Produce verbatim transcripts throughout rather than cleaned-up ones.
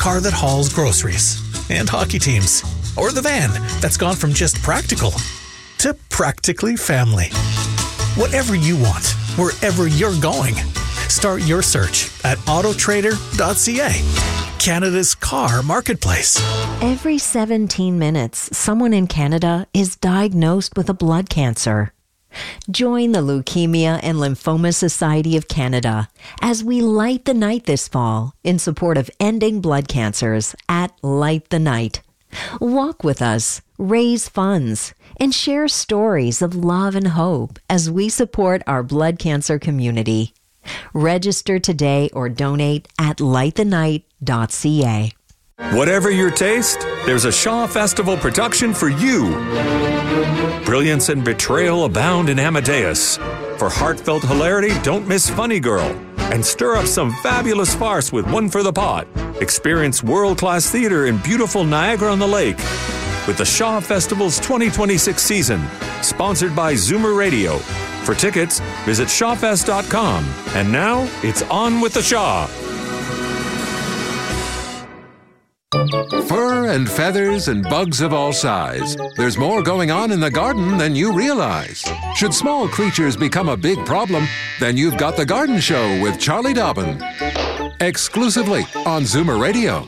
car that hauls groceries and hockey teams, or the van that's gone from just practical to practically family. Whatever you want, wherever you're going, start your search at auto trader dot c a, Canada's car marketplace. Every seventeen minutes, someone in Canada is diagnosed with a blood cancer. Join the Leukemia and Lymphoma Society of Canada as we light the night this fall in support of ending blood cancers at Light the Night. Walk with us, raise funds, and share stories of love and hope as we support our blood cancer community. Register today or donate at light the night dot c a. Whatever your taste, there's a Shaw Festival production for you. Brilliance and betrayal abound in Amadeus. For heartfelt hilarity, don't miss Funny Girl. And stir up some fabulous farce with One for the Pot. Experience world-class theater in beautiful Niagara-on-the-Lake with the Shaw Festival's twenty twenty-six season, sponsored by Zoomer Radio. For tickets, visit shaw fest dot com. And now, it's on with the Shaw. Fur and feathers and bugs of all size. There's more going on in the garden than you realize. Should small creatures become a big problem, then you've got The Garden Show with Charlie Dobbin. Exclusively on Zoomer Radio.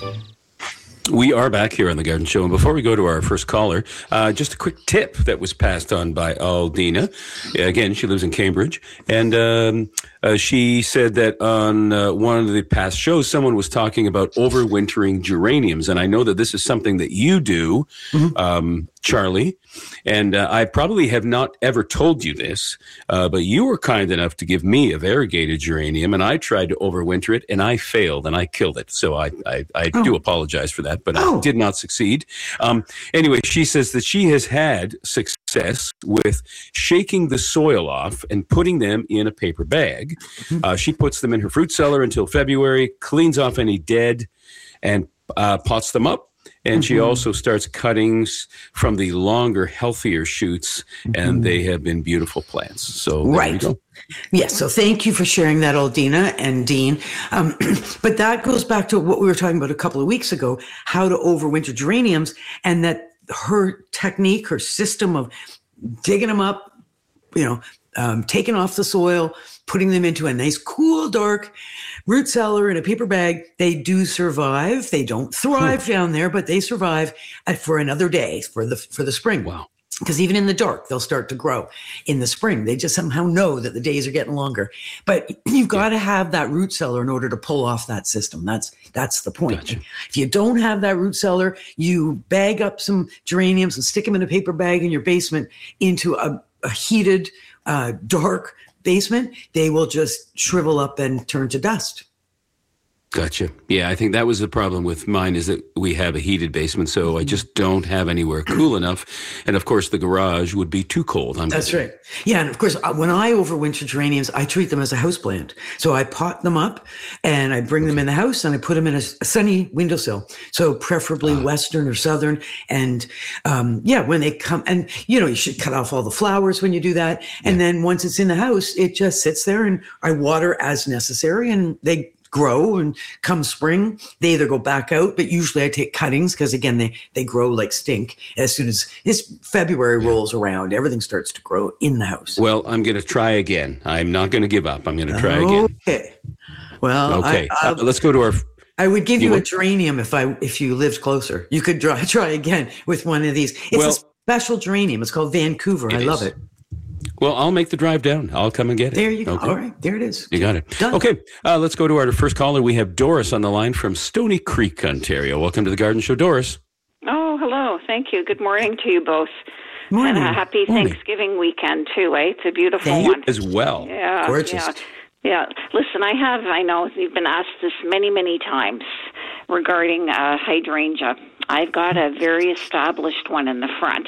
We are back here on The Garden Show, and before we go to our first caller, uh, just a quick tip that was passed on by Aldina. Again, she lives in Cambridge, and um, uh, she said that on uh, one of the past shows, someone was talking about overwintering geraniums, and I know that this is something that you do, mm-hmm. um, Charlie, and uh, I probably have not ever told you this, uh, but you were kind enough to give me a variegated geranium, and I tried to overwinter it, and I failed, and I killed it. So I, I, I oh. do apologize for that, but oh. I did not succeed. Um, anyway, she says that she has had success with shaking the soil off and putting them in a paper bag. Mm-hmm. Uh, she puts them in her fruit cellar until February, cleans off any dead, and uh, pots them up. And mm-hmm. she also starts cuttings from the longer, healthier shoots, mm-hmm. and they have been beautiful plants. So there right. you go. Yes, so thank you for sharing that, Aldina and Dean. Um, but that goes back to what we were talking about a couple of weeks ago, how to overwinter geraniums, and that her technique, her system of digging them up, you know, um, taking off the soil, putting them into a nice, cool, dark root cellar in a paper bag. They do survive. They don't thrive down there, but they survive for another day for the for the spring. Wow. Because even in the dark, they'll start to grow in the spring. They just somehow know that the days are getting longer. But you've got to have that root cellar in order to pull off that system. That's that's the point. Gotcha. If you don't have that root cellar, you bag up some geraniums and stick them in a paper bag in your basement into a, a heated, uh, dark basement. They will just shrivel up and turn to dust. Gotcha. Yeah, I think that was the problem with mine, is that we have a heated basement, so I just don't have anywhere cool enough. And of course, the garage would be too cold. I'm That's right. Yeah, and of course, when I overwinter geraniums, I treat them as a houseplant. So I pot them up and I bring them in the house and I put them in a, a sunny windowsill. So preferably uh, western or southern. And um, yeah, when they come, and you know, you should cut off all the flowers when you do that. And yeah. then once it's in the house, it just sits there and I water as necessary, and they grow, and come spring, they either go back out, but usually I take cuttings because again, they, they grow like stink. As soon as this February yeah. rolls around, everything starts to grow in the house. Well, I'm going to try again. I'm not going to give up. I'm going to try again. Okay. Well, okay. I, Uh, let's go to our. I would give you, you a geranium if I if you lived closer. You could try, try again with one of these. It's well, a special geranium. It's called Vancouver. I is. love it. Well, I'll make the drive down. I'll come and get it. There you go. Okay. All right. There it is. You got it. Done. Okay. Uh, let's go to our first caller. We have Doris on the line from Stony Creek, Ontario. Welcome to the Garden Show, Doris. Oh, hello. Thank you. Good morning to you both. Morning. And a happy morning. Thanksgiving weekend, too, eh? It's a beautiful Thank one. You as well. Yeah. Gorgeous. Yeah. Yeah. Listen, I have, I know you've been asked this many, many times regarding uh, hydrangea. I've got a very established one in the front.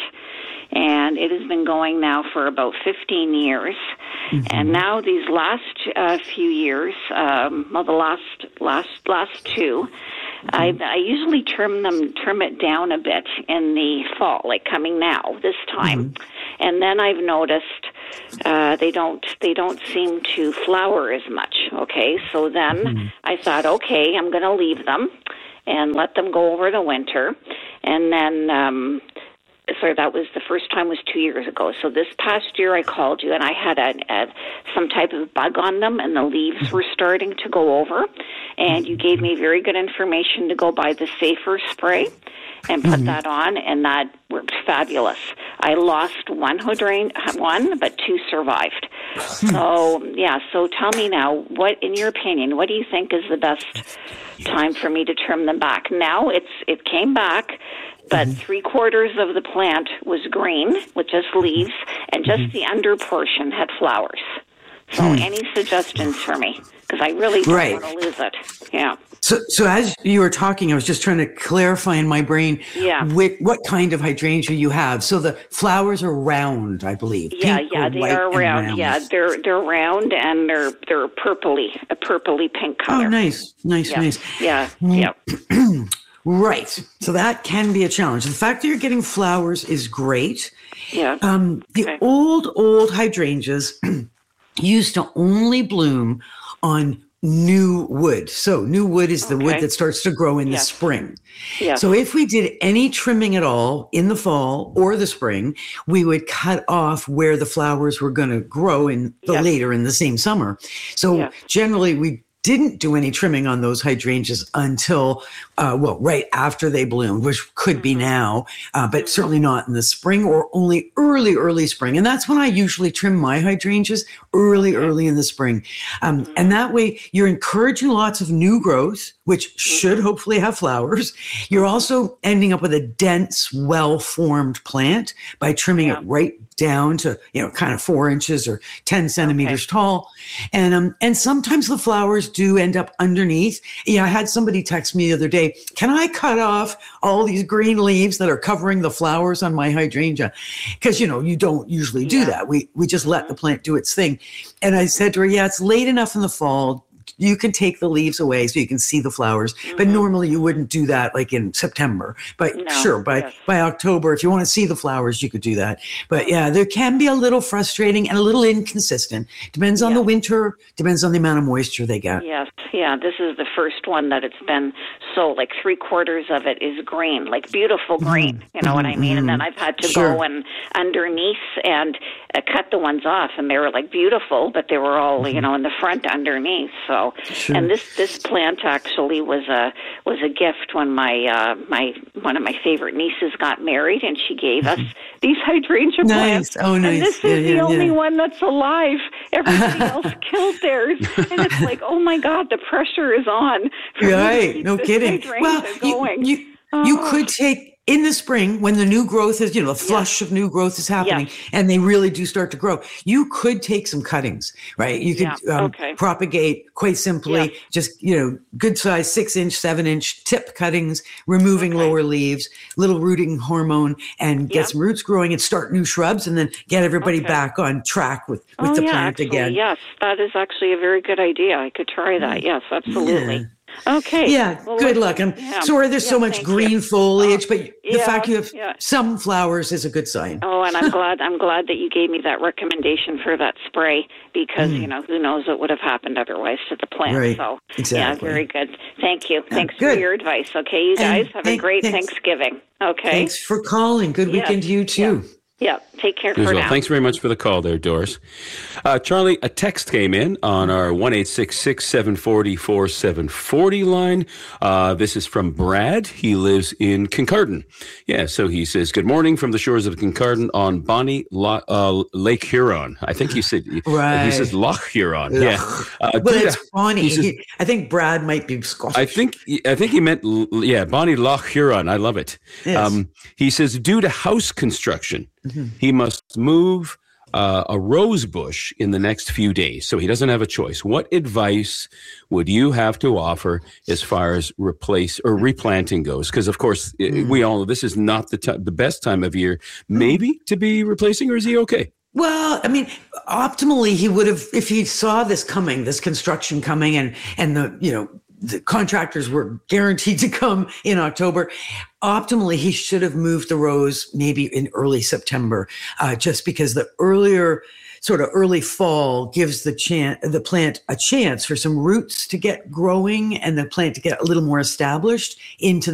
And it has been going now for about fifteen years. Mm-hmm. And now these last uh, few years, um, well, the last last last two, mm-hmm. I, I usually trim them, trim it down a bit in the fall, like coming now, this time. Mm-hmm. And then I've noticed uh, they don't they don't seem to flower as much. Okay, so then mm-hmm. I thought, okay, I'm going to leave them. and let them go over the winter. And then, um, so that was the first time was two years ago. So this past year I called you and I had a, a, some type of bug on them and the leaves were starting to go over. And you gave me very good information to go buy the Safer spray and put mm-hmm. that on, and that worked fabulous. I lost one hydrangea, one, but two survived. So, yeah, so tell me now, what, in your opinion, what do you think is the best time for me to trim them back? Now it's it came back, but mm-hmm. three quarters of the plant was green with just leaves, and just mm-hmm. the under portion had flowers. So hmm. any suggestions for me? Because I really don't right. want to lose it. Yeah. So, so as you were talking, I was just trying to clarify in my brain yeah. what, what kind of hydrangea you have. So the flowers are round, I believe. Yeah, yeah, they are round. Yeah, they're they're round and they're they're purpley, a purpley pink color. Oh, nice, nice, yeah. nice. Yeah, yeah. Right. So that can be a challenge. The fact that you're getting flowers is great. Yeah. Um, the okay. old old hydrangeas used to only bloom on new wood. So new wood is the okay. wood that starts to grow in yes. the spring. Yes. So if we did any trimming at all in the fall or the spring, we would cut off where the flowers were going to grow in the yes. later in the same summer. So yes. generally we didn't do any trimming on those hydrangeas until, uh, well, right after they bloomed, which could be now, uh, but certainly not in the spring or only early, early spring. And that's when I usually trim my hydrangeas, early, early in the spring. Um, and that way you're encouraging lots of new growth, which should hopefully have flowers. You're also ending up with a dense, well-formed plant by trimming yeah. it right down to, you know, kind of four inches or ten centimeters okay. tall. And, um, and sometimes the flowers do end up underneath. Yeah. I had somebody text me the other day, can I cut off all these green leaves that are covering the flowers on my hydrangea? Because, you know, you don't usually do yeah. that. We, we just let the plant do its thing. And I said to her, yeah, it's late enough in the fall. You can take the leaves away so you can see the flowers, mm-hmm. but normally you wouldn't do that like in September. But no, sure, by yes. by October, if you want to see the flowers, you could do that. But yeah, there can be a little frustrating and a little inconsistent. Depends on yeah. the winter, depends on the amount of moisture they get. Yes, yeah, this is the first one that it's been so like three quarters of it is green, like beautiful green, mm-hmm. you know mm-hmm. what I mean? And then I've had to sure. go and underneath and uh, cut the ones off, and they were like beautiful, but they were all, mm-hmm. you know, in the front underneath, so. Sure. And this, this plant actually was a was a gift when my uh, my one of my favorite nieces got married, and she gave us these hydrangea nice. plants. Oh, nice! And this yeah, is yeah, the only yeah. one that's alive. Everybody else killed theirs, and it's like, oh my God, the pressure is on. Right? No kidding. Well, going. you you, oh. you could take. In the spring, when the new growth is, you know, the flush yes. of new growth is happening yes. and they really do start to grow, you could take some cuttings, right? You could yeah. um, okay. propagate quite simply, yes. just, you know, good size, six inch, seven inch tip cuttings, removing okay. lower leaves, little rooting hormone, and get yeah. some roots growing and start new shrubs, and then get everybody okay. back on track with, with oh, the yeah, plant actually, again. Yes, that is actually a very good idea. I could try that. Yes, absolutely. Yeah. Okay. Yeah, well, good luck. I'm yeah. sorry there's yeah, so much green you. foliage, uh, but the yeah, fact you have yeah. some flowers is a good sign. Oh, and I'm glad I'm glad that you gave me that recommendation for that spray, because, mm. you know, who knows what would have happened otherwise to the plant. Right. So, exactly. yeah, very good. Thank you. Yeah, thanks good. for your advice. Okay, you guys and have thank, a great thanks. Thanksgiving. Okay. Thanks for calling. Good yeah. weekend to you too. Yeah. Yeah, take care As for well. now. Thanks very much for the call there, Doris. Uh, Charlie, a text came in on our one eight six six, seven four zero, four seven four zero line. Uh, this is from Brad. He lives in Kincardine. Yeah, so he says, good morning from the shores of Kincardine on Bonnie La- uh, Lake Huron. I think he said, right. he says Loch Huron. Loch. Yeah. Uh, well, it's Bonnie. Says, he, I think Brad might be Scottish. I think, I think he meant, yeah, Bonnie Loch Huron. I love it. Yes. Um, he says, due to house construction, mm-hmm. he must move uh, a rose bush in the next few days. So he doesn't have a choice. What advice would you have to offer as far as replace or replanting goes? Because, of course, mm-hmm. we all know this is not the t- the best time of year, maybe, to be replacing, or is he okay? Well, I mean, optimally, he would have, if he saw this coming, this construction coming, and and the, you know, the contractors were guaranteed to come in October. Optimally, he should have moved the rose maybe in early September, uh, just because the earlier sort of early fall gives the chan- the plant a chance for some roots to get growing and the plant to get a little more established into